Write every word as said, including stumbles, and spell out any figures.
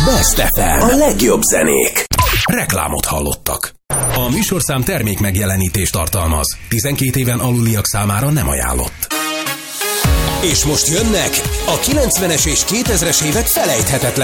Best ef em. A legjobb zenék. Reklámot hallottak. A műsorszám termék megjelenítést tartalmaz. tizenkét éven aluliak számára nem ajánlott. És most jönnek a kilencvenes és kétezres évek felejthetetlen